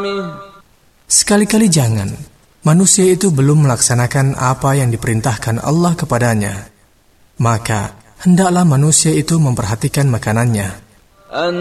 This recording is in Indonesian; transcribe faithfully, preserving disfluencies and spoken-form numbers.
Sekali-kali jangan, manusia itu belum melaksanakan apa yang diperintahkan Allah kepadanya, maka hendaklah manusia itu memperhatikan makanannya.